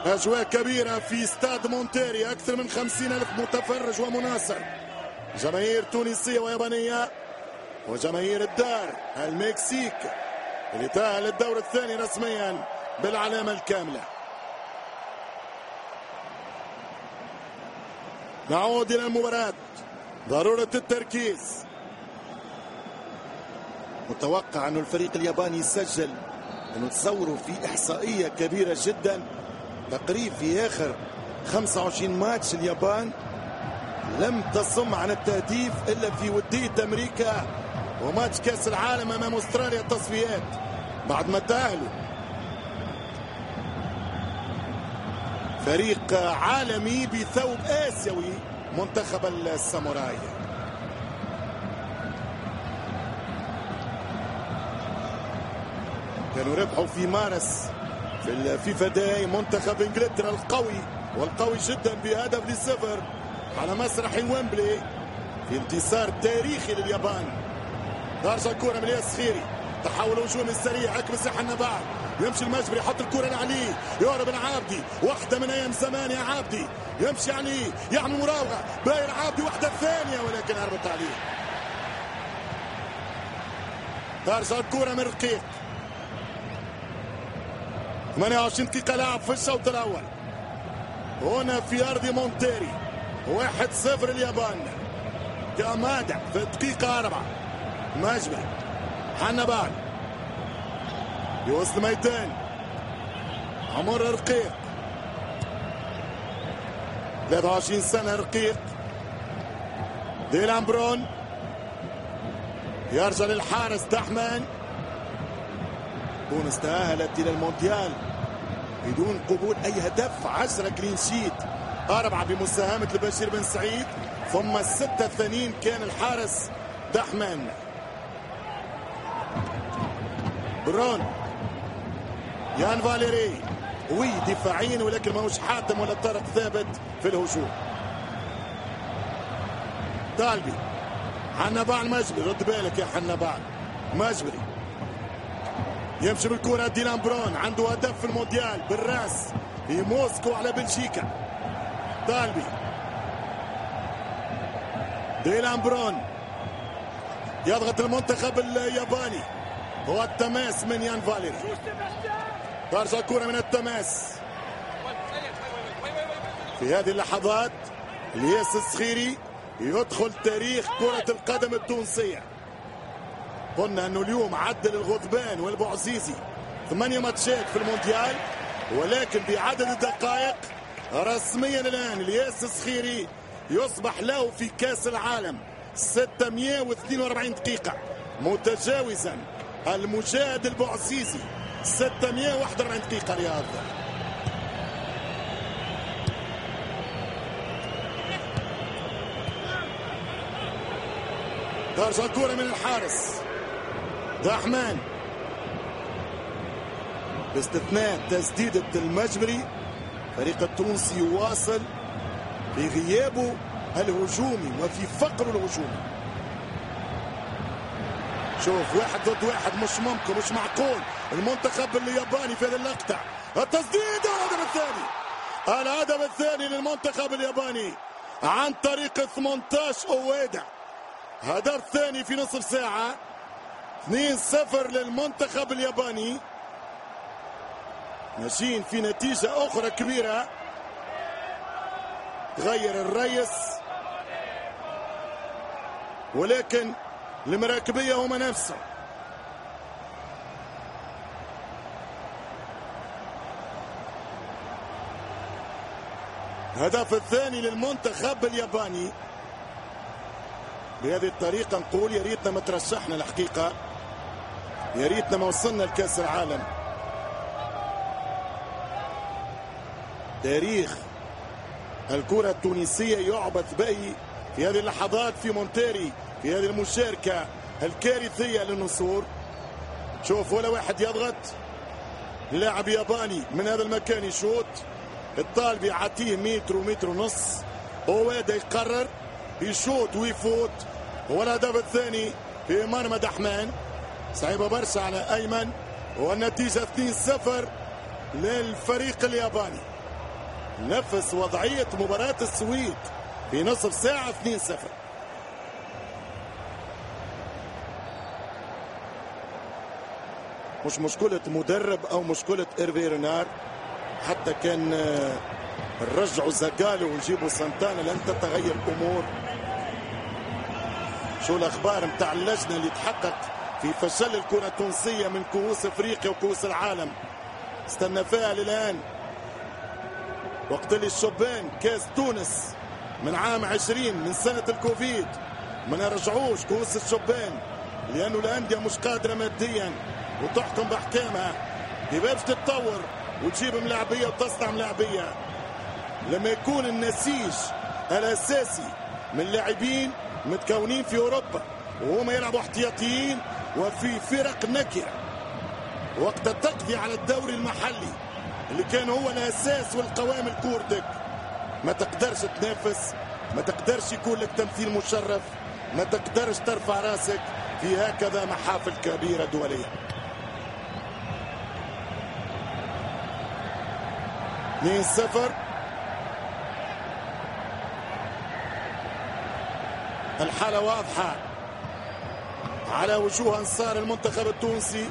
أجواء كبيرة في استاد مونتيري، أكثر من 50,000 متفرج ومناصر، جماهير تونسية ويابانية وجماهير الدار المكسيك اللي تأهل الدور الثاني رسميا بالعلامة الكاملة. نعود إلى المباراة، ضرورة التركيز. متوقع أن الفريق الياباني يسجل، أنه تصوروا في إحصائية كبيرة جدا، تقريب في آخر 25 ماتش اليابان لم تصم عن التهديف إلا في ودية أمريكا وماتش كأس العالم أمام أستراليا التصفيات بعد ما تأهلوا. فريق عالمي بثوب آسيوي منتخب الساموراي. كانوا ربحوا في مارس في الفيفا داي منتخب انجلترا القوي والقوي جدا بهدف ل0 على مسرح ويمبلي في انتصار تاريخي لليابان. درجة كرة من الياس خيري، تحول هجومي سريع، اكبس يا حنبال، يمشي المجبري يحط الكرة لعلي، يهرب العابدي، واحدة من ايام زمان يا عابدي، يمشي علي يعمل مراوغة، باير عابدي واحدة ثانية ولكن هربت عليه. درجة الكرة من رقيق، 28 دقيقة لعب في الشوط الأول هنا في أرض مونتيري. 1-0 اليابان. كمادة في الدقيقة 4 مجبري حنبال يوصل ميدان، عمر رقيق 23 سنة، رقيق ديلان برون يرجع للحارس دحمان. تونس تأهلت إلى المونديال بدون قبول أي هدف، 10 كلين شيت، 4 بمساهمة البشير بن سعيد، ثم 6 الثانيين كان الحارس دحمان. برون يان فاليري قوي دفاعيا ولكن ماهوش حاتم ولا طارق ثابت في الهجوم. طالبي حنبال مجبري، رد بالك يا حنبال مجبري، يمشي بالكرة ديلان برون، عنده هدف في المونديال بالراس في موسكو على بلجيكا. طالبي ديلان برون يضغط المنتخب الياباني، هو التماس من يان فاليري، ترجع كرة من التماس. في هذه اللحظات الياس الصخيري يدخل تاريخ كرة القدم التونسية. قلنا انه اليوم عدل الغضبان والبوعزيزي 8 ماتشات في المونديال، ولكن بعدد الدقائق رسميا الان الياس الصخيري يصبح له في كاس العالم 642 دقيقة، متجاوزا المجاهد البوعزيزي 641 دقيقة رياض. ترجع الكرة من الحارس دحمان باستثناء تسديدة المجبري. فريق التونسي يواصل في غيابه الهجومي وفي فقره الهجومي. شوف 1 ضد 1 مش ممكن، مش معقول. المنتخب الياباني في هذه اللقطة، التسديد، الهدف الثاني للمنتخب الياباني عن طريق 18 أويدا. هدف ثاني في نصف ساعة، 2-0 للمنتخب الياباني. ماشيين في نتيجة أخرى كبيرة، تغير الرئيس ولكن المراكبية هم نفسهم. الهدف الثاني للمنتخب الياباني. بهذه الطريقة نقول يا ريتنا ما ترشحنا، الحقيقة يا ريتنا ما وصلنا لكأس العالم. تاريخ الكرة التونسية يعبث به في هذه اللحظات في مونتيري، في هذه المشاركة الكارثية للنصور. شوف ولا واحد يضغط، لاعب ياباني من هذا المكان يشوط، الطالب يعطيه متر ومتر ونص، وهذا يقرر يشوط ويفوت. والهدف الثاني في مرمى دحمان، صعيبة برشا على أيمن، والنتيجة 2-0 للفريق الياباني. نفس وضعية مباراة السويد في نصف ساعة 2-0. مش مشكلة مدرب أو مشكلة إيرفي رينار، حتى كان رجعوا زاكالو ويجيبوا سانتانا لن تتغير الأمور. شو الأخبار متاع اللجنة اللي تحقق في فشل الكرة التونسية من كؤوس أفريقيا وكؤوس العالم؟ استنى فيها للآن. وقت اللي الشبان كاس تونس من عام 20 من سنة الكوفيد ما نرجعوش كؤوس الشبان لأنه الأندية مش قادرة ماديا وتحكم بأحكامها. كيفاش تتطور وتجيب ملاعبية وتصنع ملاعبية لما يكون النسيج الأساسي من لاعبين متكونين في أوروبا وهم يلعبوا احتياطيين وفي فرق نكرة؟ وقت التقضي على الدوري المحلي اللي كان هو الأساس والقوام الكوردك ما تقدرش تنافس، ما تقدرش يكون لك تمثيل مشرف، ما تقدرش ترفع راسك في هكذا محافل كبيرة دولية. 2-0. الحالة واضحة على وجوه أنصار المنتخب التونسي.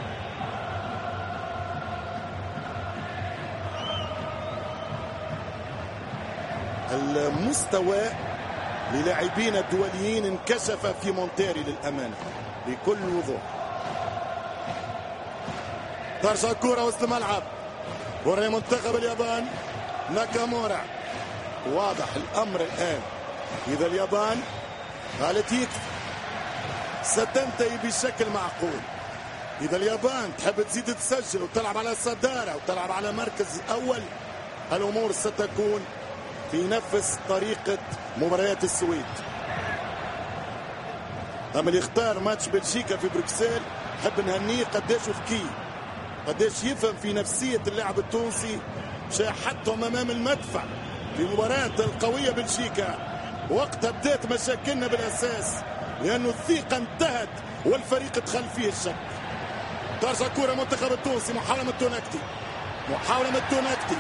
المستوى للاعبين الدوليين انكشف في مونتيري للأمانة بكل وضوح. ترجع الكرة وسط الملعب، كرة منتخب اليابان ناكامورا. واضح الأمر الآن، إذا اليابان قالت يكفي ستنتهي بشكل معقول. إذا اليابان تحب تزيد تسجل وتلعب على صدارة وتلعب على مركز أول، الأمور ستكون في نفس طريقة مباريات السويد. أما اللي اختار ماتش بلجيكا في بروكسل حب نهنيه قداش ذكي، قداش يفهم في نفسية اللاعب التونسي. شاحتهم أمام المدفع في مباراة القوية بلجيكا، وقتها بدات مشاكلنا بالأساس لأنه الثقة انتهت والفريق دخل فيه الشك. ترجع كرة منتخب التونسي، محاولة من التونكتي، محاولة من التونكتي.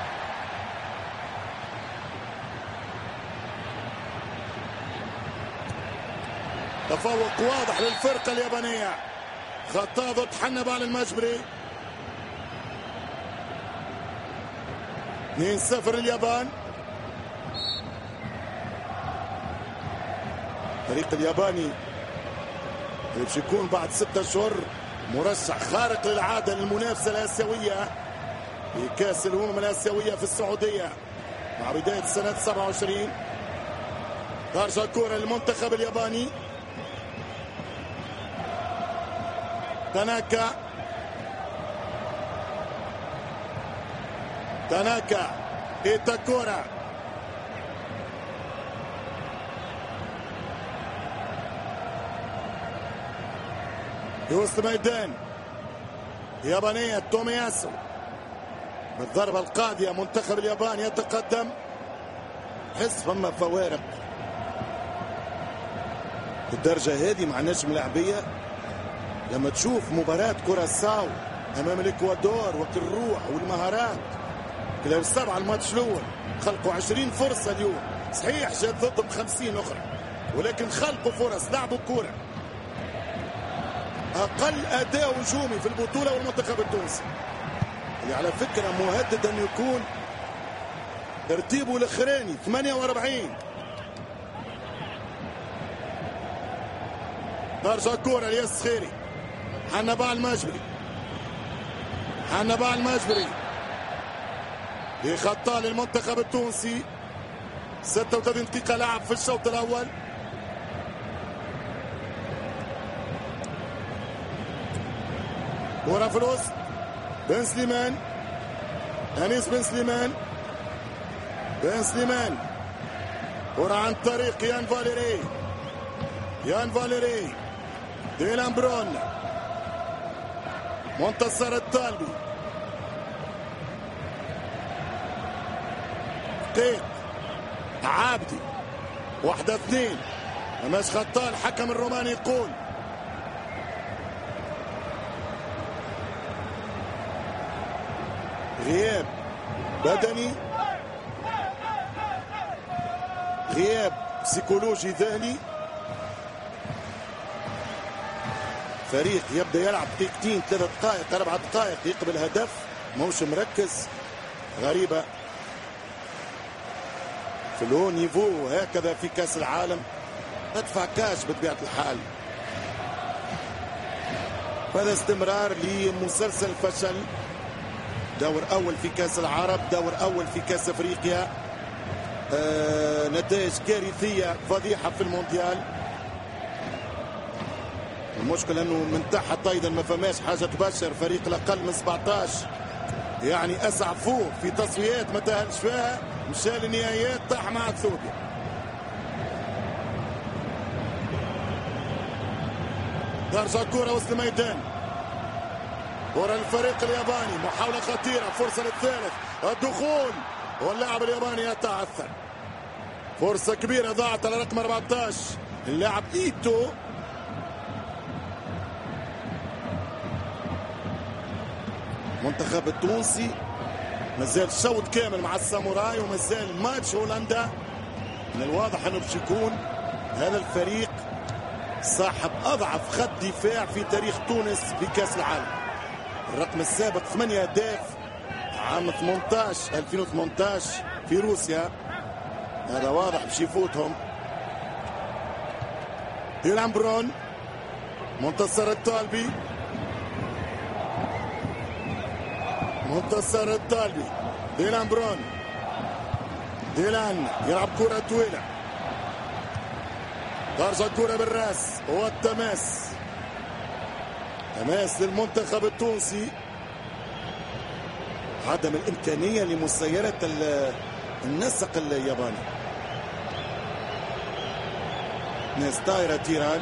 تفوق واضح للفرقة اليابانية. خطاض تحنب على المجبري. 2-0 اليابان. الفريق الياباني باش يكون بعد 6 أشهر مرشح خارق للعادة للمنافسة الآسيوية في كأس الأمم الآسيوية في السعودية مع بداية سنة 27. ترجع الكرة للمنتخب الياباني. تاناكا إيتاكورا. في وسط الميدان يابانية تومياسو. بالضربة القاضية منتخب اليابان يتقدم. حس فما فوارق الدرجة هذه مع نجم لاعبية. لما تشوف مباراة كوراساو أمام الإكوادور وقت الروح والمهارات، كلاب 7 الماتش الأول خلقوا 20 فرصة اليوم. صحيح جات ضدهم 50 أخرى، ولكن خلقوا فرص، لعبوا كورة. أقل أداء هجومي في البطولة والمنتخب التونسي اللي على فكرة مهدد أن يكون ترتيبه الأخراني 48. ترجع الكورة لياس خيري. حنبال المجبري، حنبال المجبري في خطة للمنتخب التونسي. 36 دقيقة لعب في الشوط الأول. كرة في الوسط، بن سليمان، أنيس بن سليمان. بن سليمان كرة عن طريق يان فاليري. يان فاليري، ديلان برون، منتصر الطالبي، دقيق عابدي. 1-2. مش خطا الحكم الروماني يقول. غياب بدني غياب بسيكولوجي ذهني. فريق يبدأ يلعب دقيقتين 3 دقائق 4 دقائق يقبل هدف، موش مركز. غريبة في الهو نيفو هكذا في كاس العالم، ندفع كاش بطبيعة الحال. هذا استمرار لمسلسل فشل، دور أول في كاس العرب، دور أول في كاس أفريقيا، نتائج كارثية فضيحة في المونديال. المشكلة أنه من تحت أيضا ما فماش حاجة تبشر. فريق الأقل من 17 يعني أسعفوه في تصفيات ما تأهلش فيها، مشى للنهايات طاح مع اثيوبيا. ترجع الكرة وسط الميدان، كرة للفريق الياباني، محاولة خطيرة، فرصة للثالث، الدخول واللاعب الياباني يتعثر. فرصة كبيرة ضاعت على رقم 14 اللاعب إيتو. المنتخب التونسي مازال شوط كامل مع الساموراي، ومازال ماتش هولندا. من الواضح انه باش يكون هذا الفريق صاحب اضعف خط دفاع في تاريخ تونس في كاس العالم. الرقم السابق 8 اهداف عام 2018 في روسيا، هذا واضح باش يفوتهم. ديلان برون، منتصر الطالبي، منتصر الطالبي، ديلان برون، ديلان يلعب كرة طويلة، ترجع الكرة بالراس والتماس، تماس للمنتخب التونسي. عدم الإمكانية لمسيرة النسق الياباني. ناس طايرة تيران،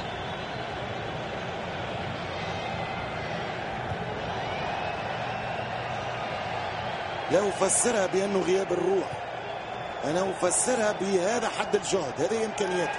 لا أفسرها بأنه غياب الروح، أنا أفسرها بهذا حد الجهد، هذه إمكانياته.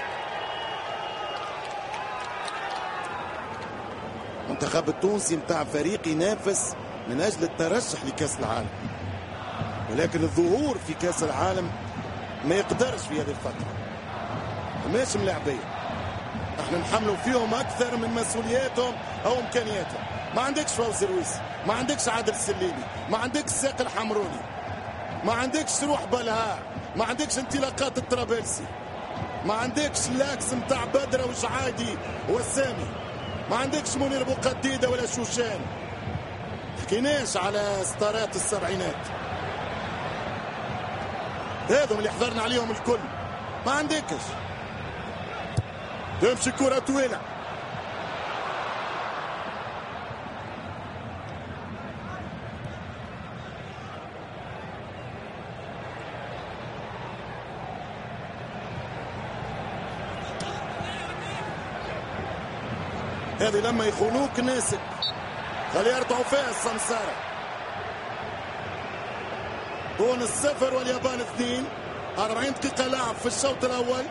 المنتخب التونسي متاع فريق ينافس من أجل الترشح لكأس العالم، ولكن الظهور في كأس العالم ما يقدرش في هذه الفترة، ماشي ملاعبية. احنا نحملوا فيهم أكثر من مسؤولياتهم أو إمكانياتهم. ما عندكش فوز رويس، ما عندكش عادل السليمي، ما عندكش ساق الحمروني، ما عندكش روح بلها، ما عندكش انطلاقات الطرابلسي، ما عندكش لاكس متاع بدرة وجعادي والسامي، ما عندكش منير بوقديدة ولا شوشان. حكيناش على ستارات السبعينات، هذم اللي حضرنا عليهم الكل. ما عندكش. تمشي كرة طويلة، هذه لما يخونوك ناسك، خلي يرتعوا فيها السمسارة. تونس 0 واليابان 2. 40 دقيقة لعب في الشوط الأول.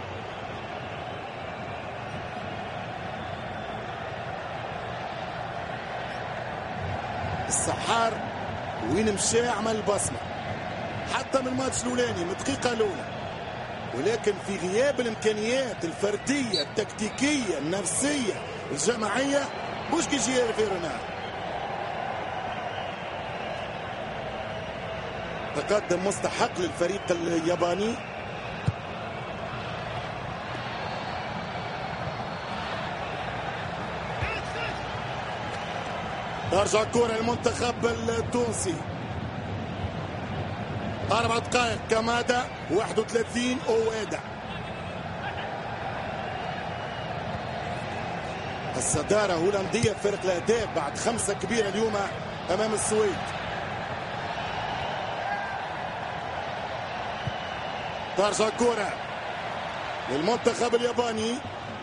السحار وين مشى عمل بصمة حتى من الماتش الأولاني من الدقيقة الأولى، ولكن في غياب الإمكانيات الفردية التكتيكية النفسية الجماعية مش كيجي في رونالدو. تقدم مستحق للفريق الياباني. ترجع الكرة للمنتخب التونسي. 4 دقائق كمادا 31 أويدا. الصدارة هولندية فرق الأهداف بعد 5 كبيرة اليوم أمام السويد. ترجع الكرة للمنتخب الياباني.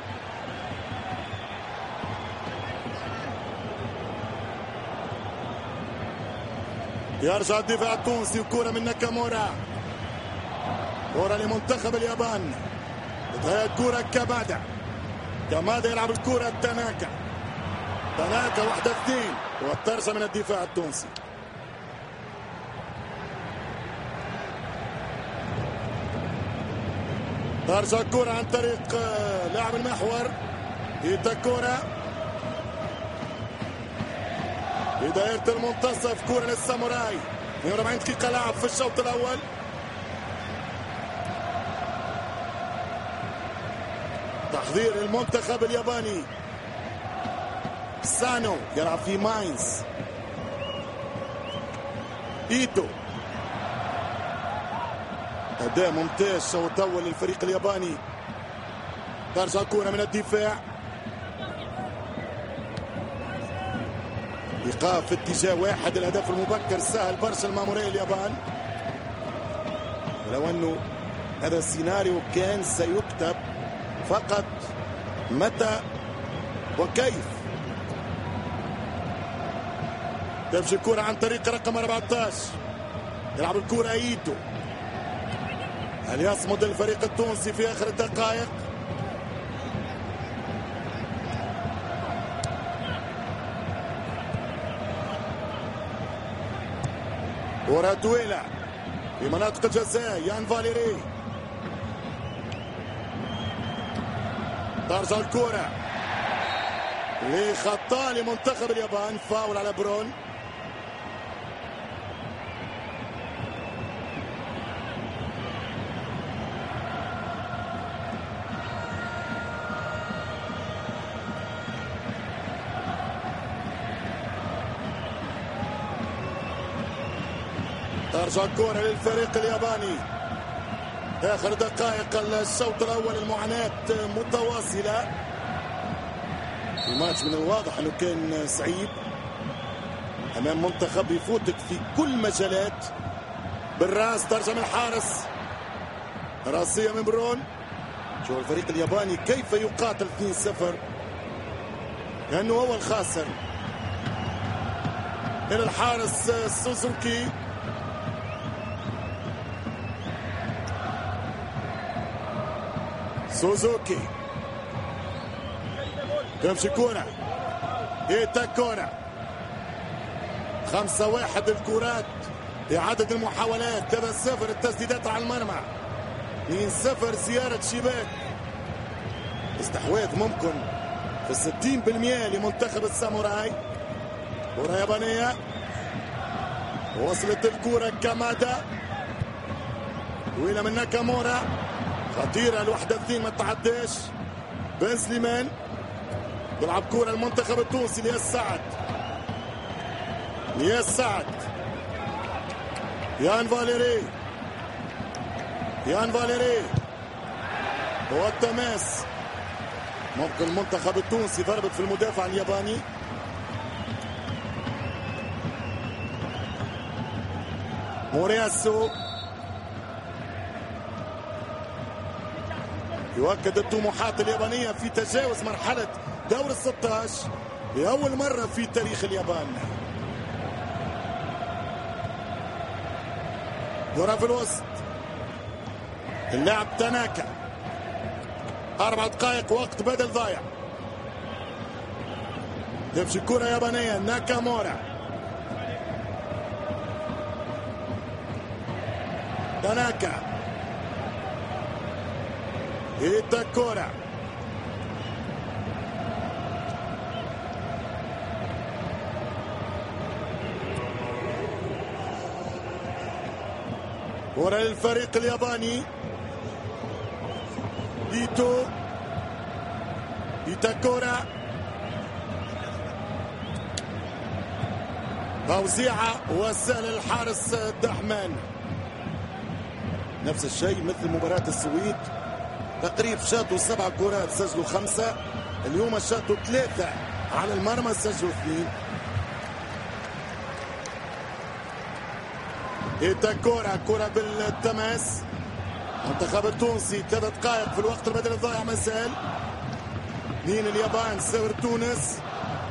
يرجع الدفاع التونسي وكرة من ناكامورا. كرة لمنتخب اليابان. انتهت كرة كمادا. كمادا يلعب الكرة تناكا. تناكا 1-2 والترجع من الدفاع التونسي. ترجع الكرة عن طريق لاعب المحور إيتاكورا في دائرة المنتصف. كرة للساموراي 42 دقيقة لعب في الشوط الأول. تحضير المنتخب الياباني. سانو يلعب في ماينز. إيتو أداء ممتاز شوط أول للفريق الياباني. ترجع الكرة من الدفاع. إيقاف في اتجاه واحد. الهدف المبكر سهل برشا المامورية اليابان، ولو أنه هذا السيناريو كان سيكتب فقط متى وكيف. تمشي الكرة عن طريق رقم 14. يلعب الكرة إيتو. هل يصمد الفريق التونسي في آخر الدقائق؟ كرة طويلة في مناطق الجزاء. يان فاليري. ترجع الكرة لخطا لمنتخب اليابان. فاول على برون. ترجع الكرة للفريق الياباني. آخر دقائق الشوط الأول. المعاناة متواصلة. الماتش من الواضح أنه كان صعيب أمام منتخب يفوتك في كل مجالات. بالراس. ترجع من الحارس. راسية من برون. شوف الفريق الياباني كيف يقاتل 2-0 لأنه هو الخاسر. إلى الحارس سوزوكي. سوزوكي تمشي كورة. إيتاكورا. 5-1 الكرات بعدد المحاولات. 3-0 التسديدات على المرمى. 2-0 زيارة شباك. استحواذ ممكن في 60% لمنتخب الساموراي. كرة يابانية. وصلت الكرة كامادا. طويلة من ناكامورا. خطيرة الوحدة 2 ما تعداش. بن سليمان يلعب كرة المنتخب التونسي. لياس سعد. لياس سعد. يان فاليري. يان فاليري. هو التماس. ممكن المنتخب التونسي ضربت في المدافع الياباني. مورياسو يؤكد الطموحات اليابانية في تجاوز مرحلة دور ال16 لأول مرة في تاريخ اليابان. كرة في الوسط. اللاعب تاناكا. 4 دقائق وقت بدل ضايع. تمشي كرة يابانية. ناكامورا. تاناكا. إيتاكورا. كرة للفريق الياباني. إيتو. إيتاكورا. توزيعة وسال الحارس الدحمان. نفس الشيء مثل مباراة السويد. تقريبا شاطوا 7 كرات سجلوا 5. اليوم شاطوا 3 على المرمى سجلوا 2. إيتاكورا. كرة بالتماس. المنتخب التونسي 3 دقائق في الوقت البدل الضائع مازال. 2 اليابان 0 تونس.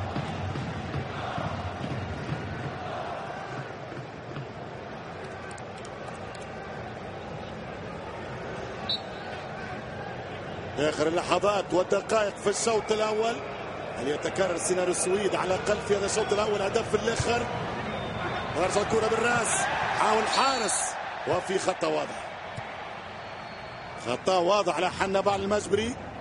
آخر اللحظات والدقائق في الشوط الأول. هل يتكرر سيناريو السويد على الأقل في هذا الشوط الأول؟ هدف في الآخر. ورجع الكرة بالراس. حاول حارس وفي خطة واضحة. خطأ واضح لحنبال المجبري.